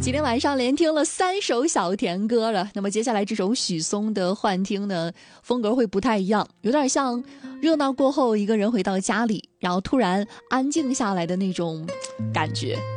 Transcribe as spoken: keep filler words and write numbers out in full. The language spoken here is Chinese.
今天晚上连听了三首小甜歌了，那么接下来这首许嵩的幻听呢，风格会不太一样，有点像热闹过后一个人回到家里，然后突然安静下来的那种感觉。